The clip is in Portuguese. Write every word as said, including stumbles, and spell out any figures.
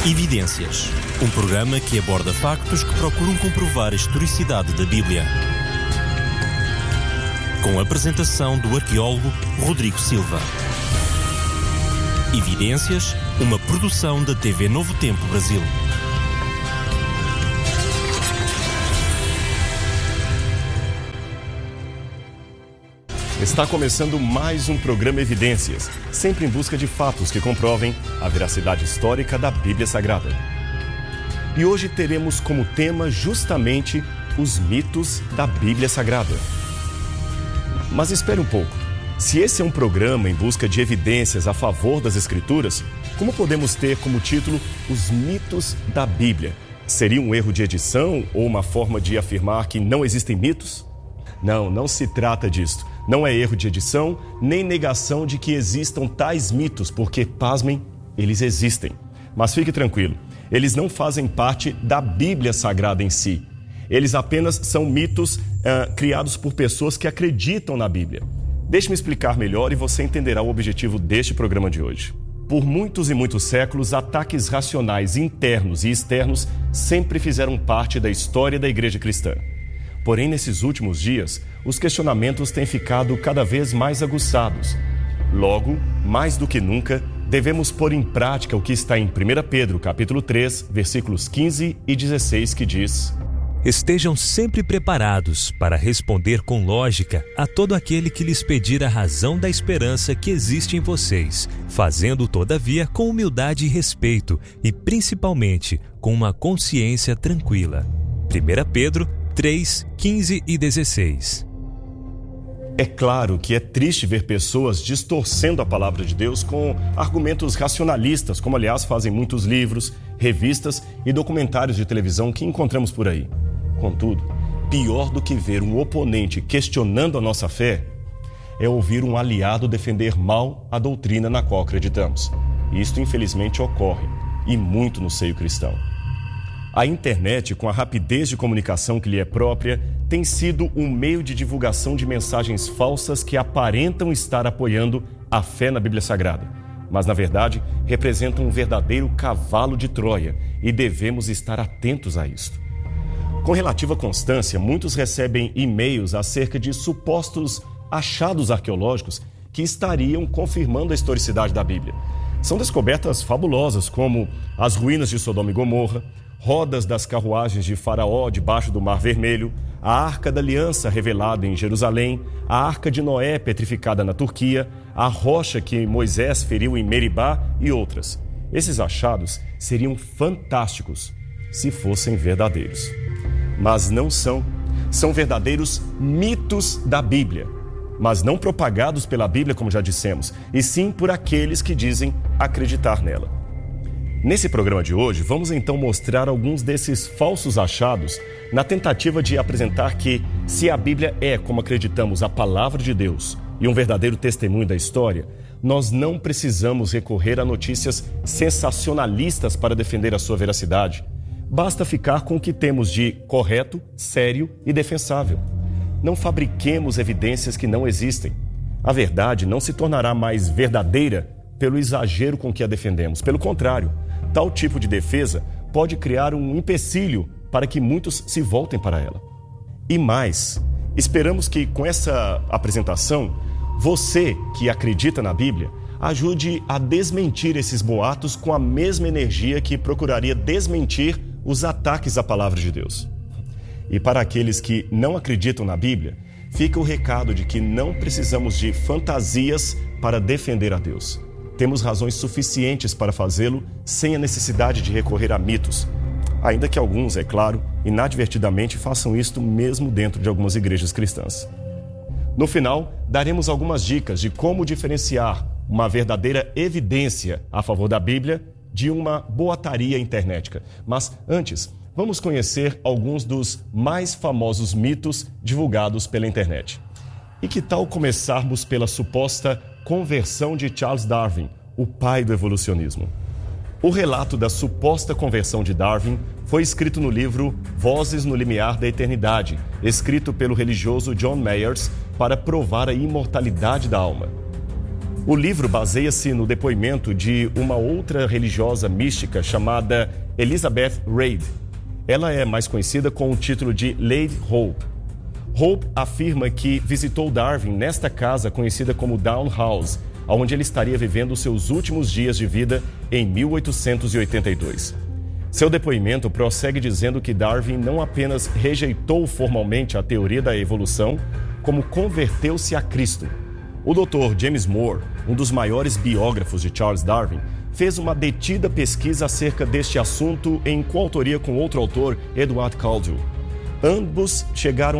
Evidências, um programa que aborda factos que procuram comprovar a historicidade da Bíblia. Com a apresentação do arqueólogo Rodrigo Silva. Evidências, uma produção da T V Novo Tempo Brasil. Está começando mais um programa Evidências, sempre em busca de fatos que comprovem a veracidade histórica da Bíblia Sagrada. E hoje teremos como tema justamente os mitos da Bíblia Sagrada. Mas espere um pouco. Se esse é um programa em busca de evidências a favor das Escrituras, como podemos ter como título os mitos da Bíblia? Seria um erro de edição ou uma forma de afirmar que não existem mitos? Não, não se trata disto. Não é erro de edição, nem negação de que existam tais mitos, porque, pasmem, eles existem. Mas fique tranquilo, eles não fazem parte da Bíblia Sagrada em si. Eles apenas são mitos uh, criados por pessoas que acreditam na Bíblia. Deixe-me explicar melhor e você entenderá o objetivo deste programa de hoje. Por muitos e muitos séculos, ataques racionais internos e externos sempre fizeram parte da história da Igreja Cristã. Porém, nesses últimos dias, os questionamentos têm ficado cada vez mais aguçados. Logo, mais do que nunca, devemos pôr em prática o que está em primeira Pedro, capítulo três, versículos quinze e dezesseis, que diz: Estejam sempre preparados para responder com lógica a todo aquele que lhes pedir a razão da esperança que existe em vocês, fazendo, todavia, com humildade e respeito, e principalmente com uma consciência tranquila. primeira Pedro três, quinze e dezesseis. É claro que é triste ver pessoas distorcendo a palavra de Deus com argumentos racionalistas, como aliás fazem muitos livros, revistas e documentários de televisão que encontramos por aí. Contudo, pior do que ver um oponente questionando a nossa fé é ouvir um aliado defender mal a doutrina na qual acreditamos. Isto infelizmente ocorre, e muito no seio cristão. A internet, com a rapidez de comunicação que lhe é própria, tem sido um meio de divulgação de mensagens falsas que aparentam estar apoiando a fé na Bíblia Sagrada, mas, na verdade, representam um verdadeiro cavalo de Troia e devemos estar atentos a isto. Com relativa constância, muitos recebem e-mails acerca de supostos achados arqueológicos que estariam confirmando a historicidade da Bíblia. São descobertas fabulosas, como as ruínas de Sodoma e Gomorra, rodas das carruagens de Faraó debaixo do Mar Vermelho, a Arca da Aliança revelada em Jerusalém, a Arca de Noé petrificada na Turquia, a rocha que Moisés feriu em Meribá e outras. Esses achados seriam fantásticos se fossem verdadeiros. Mas não são. São verdadeiros mitos da Bíblia, mas não propagados pela Bíblia, como já dissemos, e sim por aqueles que dizem acreditar nela. Nesse programa de hoje, vamos então mostrar alguns desses falsos achados na tentativa de apresentar que, se a Bíblia é, como acreditamos, a palavra de Deus e um verdadeiro testemunho da história, nós não precisamos recorrer a notícias sensacionalistas para defender a sua veracidade. Basta ficar com o que temos de correto, sério e defensável. Não fabriquemos evidências que não existem. A verdade não se tornará mais verdadeira pelo exagero com que a defendemos. Pelo contrário, tal tipo de defesa pode criar um empecilho para que muitos se voltem para ela. E mais, esperamos que com essa apresentação, você que acredita na Bíblia, ajude a desmentir esses boatos com a mesma energia que procuraria desmentir os ataques à palavra de Deus. E para aqueles que não acreditam na Bíblia, fica o recado de que não precisamos de fantasias para defender a Deus. Temos razões suficientes para fazê-lo sem a necessidade de recorrer a mitos. Ainda que alguns, é claro, inadvertidamente façam isto mesmo dentro de algumas igrejas cristãs. No final, daremos algumas dicas de como diferenciar uma verdadeira evidência a favor da Bíblia de uma boataria internética. Mas antes, vamos conhecer alguns dos mais famosos mitos divulgados pela internet. E que tal começarmos pela suposta conversão de Charles Darwin, o pai do evolucionismo? O relato da suposta conversão de Darwin foi escrito no livro Vozes no Limiar da Eternidade, escrito pelo religioso John Mayers para provar a imortalidade da alma. O livro baseia-se no depoimento de uma outra religiosa mística chamada Elizabeth Reid. Ela é mais conhecida com o título de Lady Hope. Hope afirma que visitou Darwin nesta casa conhecida como Down House, onde ele estaria vivendo seus últimos dias de vida em mil oitocentos e oitenta e dois. Seu depoimento prossegue dizendo que Darwin não apenas rejeitou formalmente a teoria da evolução, como converteu-se a Cristo. O doutor James Moore, um dos maiores biógrafos de Charles Darwin, fez uma detida pesquisa acerca deste assunto em coautoria com outro autor, Edward Caldwell. Ambos chegaram